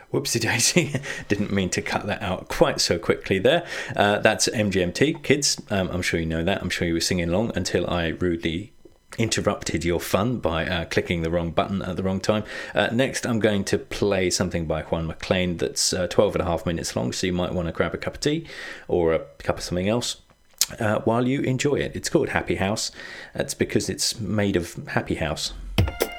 Whoopsie daisy. Didn't mean to cut that out quite so quickly there. That's MGMT, kids. I'm sure you know that. I'm sure you were singing along until I rudely interrupted your fun by clicking the wrong button at the wrong time. Next, I'm going to play something by Juan MacLean that's 12 and a half minutes long, so you might want to grab a cup of tea or a cup of something else while you enjoy it. It's called Happy House. That's because it's made of Happy House.